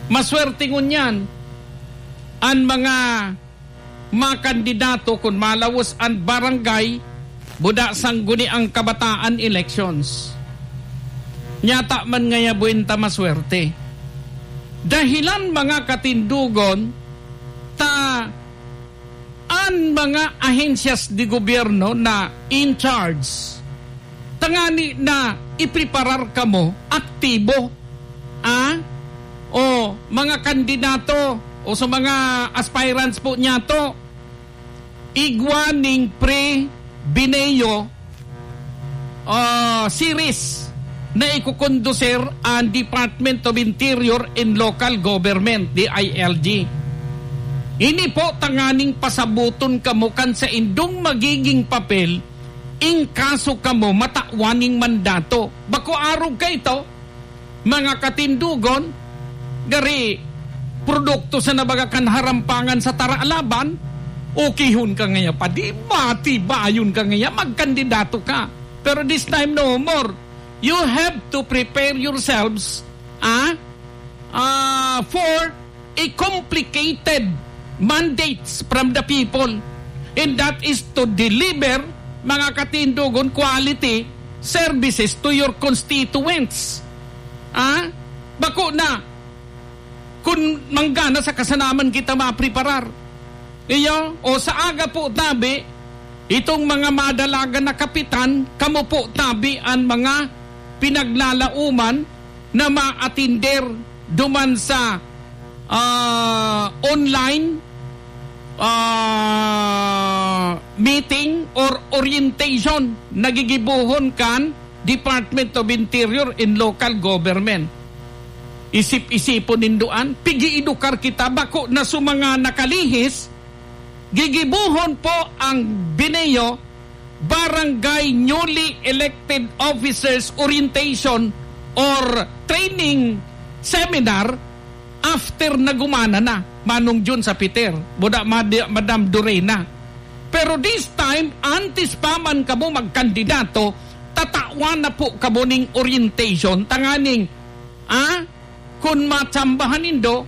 Maswerte ngunyan ang mga kandidato kung malawos ang barangay buda sangguni ang kabataan elections. Nyata man ngaya buwinta maswerte. Dahilan mga katindugon ta ang mga ahensyas di gobyerno na in charge tangani na ipreparar kamo aktibo o mga kandidato o sa mga aspirants po niya to igwaning pre-Bineo series na ikukondusir ang Department of Interior and Local Government, DILG. Ini po tanganing pasabuton kamo kan sa indong magiging papel in kaso kamo matawaning mandato. Bako arog ka ito, mga katindugon, gari produkto sa nabagakan harampangan sa taraalaban, okihon ka ngaya pa, di matibayon ka ngaya, magkandidato ka. Pero this time no more. You have to prepare yourselves for a complicated mandates from the people. And that is to deliver, mga katindugon, quality services to your constituents. Bako na, kung manggana sa kasanaman kita mapreparar. Iyo, o sa aga po tabi, itong mga madalaga na kapitan, kamo po tabi ang mga pinaglalauman na maatinder duman sa online meeting or orientation nagigibuhon kan Department of Interior and Local Government. Isip-isipon ninduan, pigi-idukar kita bako na sumanga nakalihis, gigibuhon po ang Bineo Barangay Newly Elected Officers Orientation or Training Seminar after nagumana na manong June sa Peter, buda Madam Dorena. Pero this time, antes pa man kamo magkandidato, tatawan na po kamo ning orientation, tanganing, kung matsambahan nindo,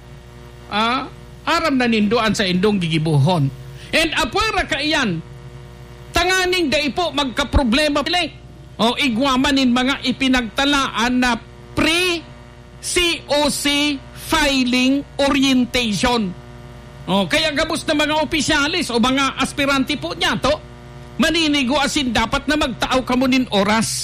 aram na nindoan sa indong gigibuhon. And apwera ka iyan, tanganing dai po magkaproblema o igwamanin mga ipinagtalaan na pre-COC filing orientation. Kaya gabos na mga opisyalis o mga aspirante po niya to, maninigo asin dapat na magtaaw kamo nin oras